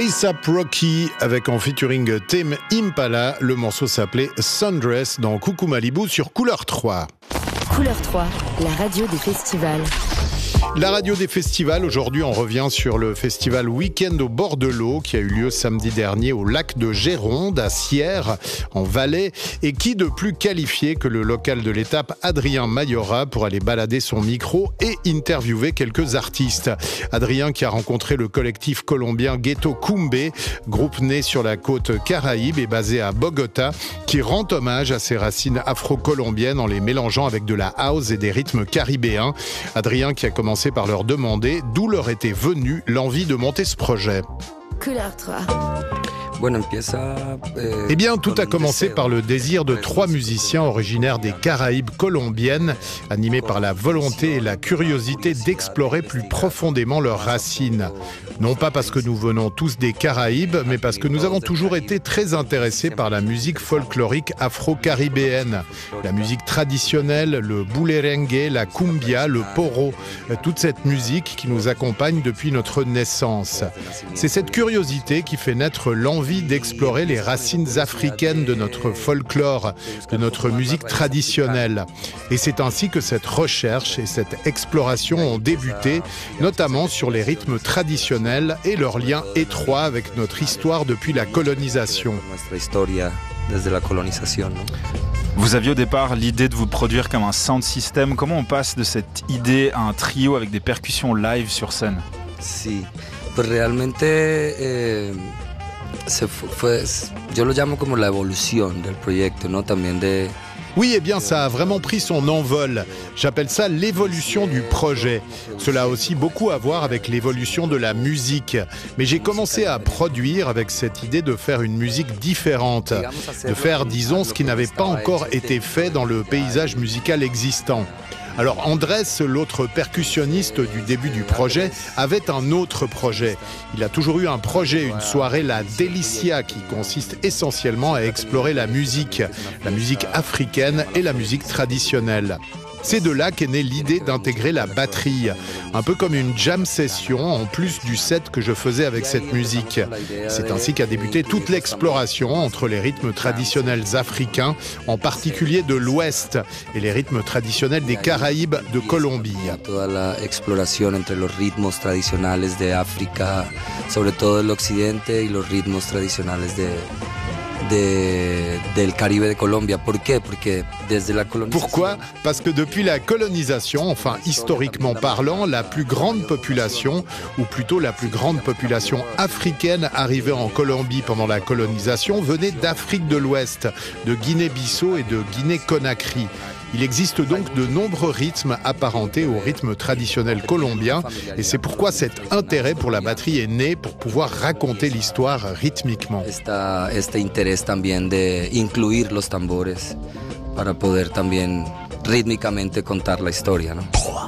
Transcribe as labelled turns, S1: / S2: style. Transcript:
S1: A$AP Rocky avec en featuring Tame Impala. Le morceau s'appelait Sundress dans Coucou Malibu sur Couleur 3.
S2: Couleur 3, la radio des festivals.
S1: La radio des festivals, aujourd'hui on revient sur le festival Week-end au bord de l'eau qui a eu lieu samedi dernier au lac de Géronde à Sierre en Valais. Et qui de plus qualifié que le local de l'étape Adrien Mayora pour aller balader son micro et interviewer quelques artistes. Adrien qui a rencontré le collectif colombien Ghetto Cumbé, groupe né sur la côte Caraïbe et basé à Bogota, qui rend hommage à ses racines afro-colombiennes en les mélangeant avec de la house et des rythmes caribéens. Adrien qui a commencé par leur demander d'où leur était venue l'envie de monter ce projet.
S2: Couleur 3.
S1: Eh bien, tout a commencé par le désir de 3 musiciens originaires des Caraïbes colombiennes, animés par la volonté et la curiosité d'explorer plus profondément leurs racines. Non pas parce que nous venons tous des Caraïbes, mais parce que nous avons toujours été très intéressés par la musique folklorique afro-caribéenne. La musique traditionnelle, le boulerengue, la cumbia, le poro, toute cette musique qui nous accompagne depuis notre naissance. C'est cette curiosité qui fait naître l'envie d'explorer les racines africaines de notre folklore, de notre musique traditionnelle. Et c'est ainsi que cette recherche et cette exploration ont débuté, notamment sur les rythmes traditionnels et leur lien étroit avec notre histoire depuis la colonisation.
S3: Vous aviez au départ l'idée de vous produire comme un sound system. Comment on passe de cette idée à un trio avec des percussions live sur scène?
S4: Sí, pues realmente yo lo llamo como la evolución del proyecto, ¿no? También de...
S1: Oui, eh bien, ça a vraiment pris son envol. J'appelle ça l'évolution du projet. Cela a aussi beaucoup à voir avec l'évolution de la musique. Mais j'ai commencé à produire avec cette idée de faire une musique différente. De faire, disons, ce qui n'avait pas encore été fait dans le paysage musical existant. Alors Andrés, l'autre percussionniste du début du projet, avait un autre projet. Il a toujours eu un projet, une soirée, la Delicia, qui consiste essentiellement à explorer la musique africaine et la musique traditionnelle. C'est de là qu'est née l'idée d'intégrer la batterie, un peu comme une jam session en plus du set que je faisais avec cette musique. C'est ainsi qu'a débuté toute l'exploration entre les rythmes traditionnels africains, en particulier de l'Ouest, et les rythmes traditionnels des Caraïbes de Colombie.
S4: Toda la exploración entre los ritmos tradicionales de África, sobre todo del occidente, y los ritmos tradicionales del Caribe de Colombia.
S1: Pourquoi ? Parce que depuis la colonisation, enfin historiquement parlant, la plus grande population, ou plutôt la plus grande population africaine arrivée en Colombie pendant la colonisation, venait d'Afrique de l'Ouest, de Guinée-Bissau et de Guinée-Conakry. Il existe donc de nombreux rythmes apparentés au rythme traditionnel colombien et c'est pourquoi cet intérêt pour la batterie est né pour pouvoir raconter l'histoire rythmiquement.
S4: Este interés también de incluir los tambores para poder también rítmicamente contar la historia, ¿no?